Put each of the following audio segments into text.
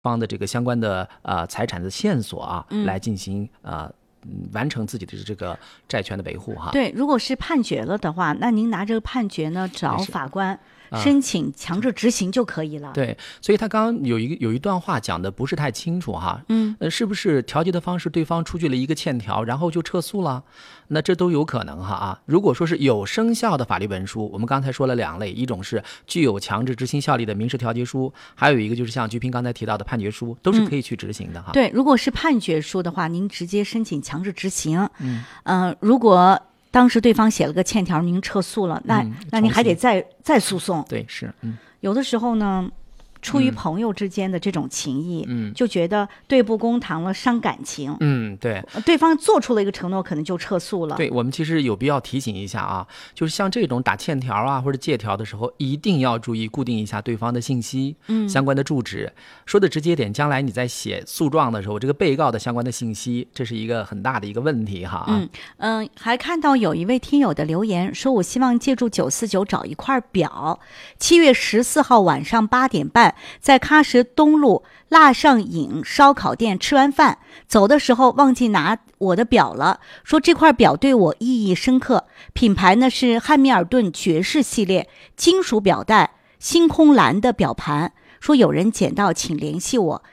方的这个相关的财产的线索啊，来进行完成自己的这个债权的维护哈。 对，如果是判决了的话，那您拿这个判决呢找法官申请强制执行就可以了。 对，所以他刚刚有一段话讲的不是太清楚哈。是不是调解的方式对方出具了一个欠条，然后就撤诉了？那这都有可能哈啊。如果说是有生效的法律文书，我们刚才说了2类，一种是具有强制执行效力的民事调解书，还有一个就是像鞠萍刚才提到的判决书，都是可以去执行的哈。 对，如果是判决书的话，您直接申请强制执行。如果当时对方写了个欠条，您撤诉了，那您还得再诉讼。 对，是， 有的时候呢，出于朋友之间的这种情谊，就觉得对簿公堂了，伤感情。 对， 对方做出了一个承诺，可能就撤诉了。 对，我们其实有必要提醒一下啊，就是像这种打欠条啊或者借条的时候，一定要注意固定一下对方的信息，相关的住址。说的直接点，将来你在写诉状的时候，这个被告的相关的信息，这是一个很大的一个问题哈。 还看到有一位听友的留言说，我希望借助949找一块表，7月14号晚上8点半。在喀什东路腊上影烧烤店吃完饭，走的时候忘记拿我的表了，说这块表对我意义深刻，品牌呢是汉密尔顿爵士系列金属表带，星空蓝的表盘，说有人捡到请联系我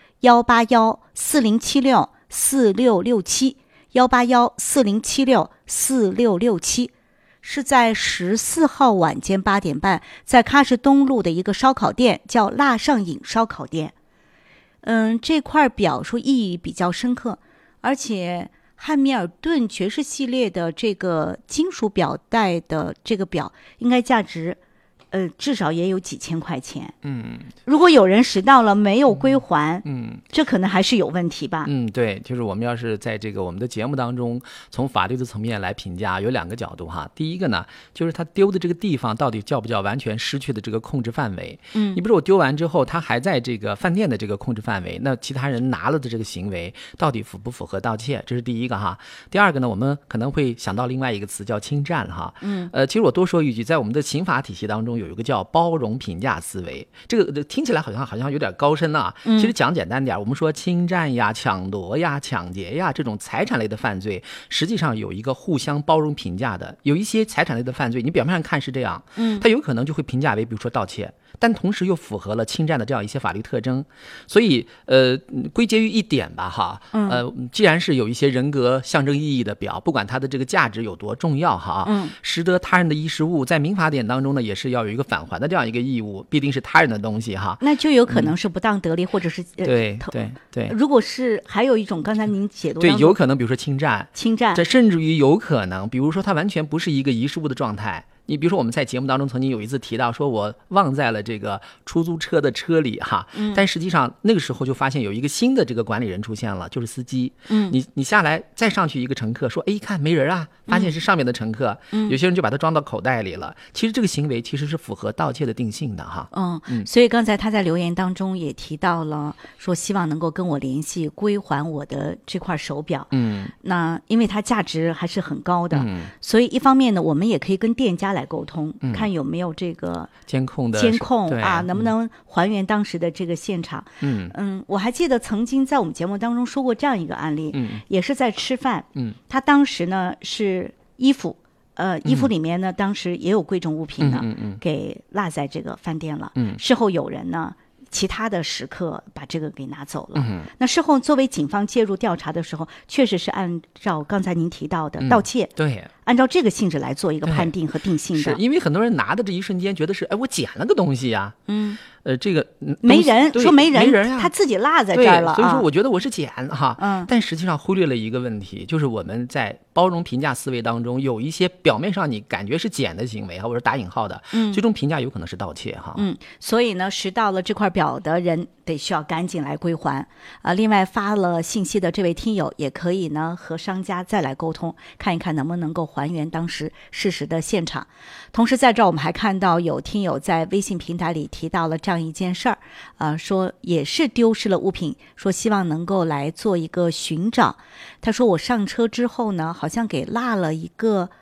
181407646718140764667，是在14号晚间8点半，在喀什东路的一个烧烤店，叫腊上影烧烤店。这块表说意义比较深刻，而且汉密尔顿爵士系列的这个金属表带的这个表，应该价值至少也有几千块钱。如果有人拾到了没有归还，这可能还是有问题吧。 对，就是我们要是在这个我们的节目当中，从法律的层面来评价，有2个角度哈。第一个呢，就是他丢的这个地方到底叫不叫完全失去的这个控制范围。你比如说我丢完之后，他还在这个饭店的这个控制范围，那其他人拿了的这个行为到底符不符合盗窃？这是第一个哈。第二个呢，我们可能会想到另外一个词叫侵占哈。其实我多说一句，在我们的刑法体系当中有一个叫包容评价思维，这个听起来好像有点高深啊。其实讲简单点，我们说侵占呀、抢夺呀、抢劫呀这种财产类的犯罪，实际上有一个互相包容评价的。有一些财产类的犯罪，你表面上看是这样，它有可能就会评价为比如说盗窃，但同时又符合了侵占的这样一些法律特征。所以归结于一点吧哈，既然是有一些人格象征意义的表，不管它的这个价值有多重要哈，拾得他人的衣食物，在民法典当中呢，也是要有一个返还的这样一个义务，必定是他人的东西哈， 那就有可能是不当得利，或者是对。 如果是还有一种刚才您解读， 对，有可能比如说侵占， 这甚至于有可能，比如说它完全不是一个遗失物的状态。你比如说我们在节目当中曾经有一次提到说我忘在了这个出租车的车里哈，但实际上那个时候就发现有一个新的这个管理人出现了，就是司机。你下来再上去一个乘客说，一看没人啊，发现是上面的乘客，有些人就把它装到口袋里了。其实这个行为其实是符合盗窃的定性的哈。 所以刚才他在留言当中也提到了，说希望能够跟我联系归还我的这块手表。那因为它价值还是很高的，所以一方面呢，我们也可以跟店家来沟通，看有没有这个监控啊，能不能还原当时的这个现场。我还记得曾经在我们节目当中说过这样一个案例，也是在吃饭，他当时呢是衣服里面呢当时也有贵重物品呢，给落在这个饭店了。事后有人呢其他的食客把这个给拿走了。那事后作为警方介入调查的时候，确实是按照刚才您提到的盗窃， 对， 按照这个性质来做一个判定和定性的。 是因为很多人拿的这一瞬间觉得是，我捡了个东西呀，这个没人说没人啊， 他自己落在这儿了， 所以说我觉得我是捡哈，但实际上忽略了一个问题，就是我们在包容评价思维当中，有一些表面上你感觉是捡的行为哈，或者打引号的，最终评价有可能是盗窃哈。 所以呢，拾到了这块表的人需要赶紧来归还。另外发了信息的这位听友也可以呢和商家再来沟通，看一看能不能够还原当时事实的现场。同时在这儿我们还看到有听友在微信平台里提到了这样一件事儿，说也是丢失了物品，说希望能够来做一个寻找。他说我上车之后呢，好像给落了一个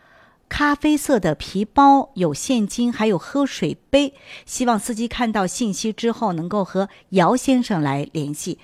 咖啡色的皮包，有现金，还有喝水杯。希望司机看到信息之后能够和姚先生来联系。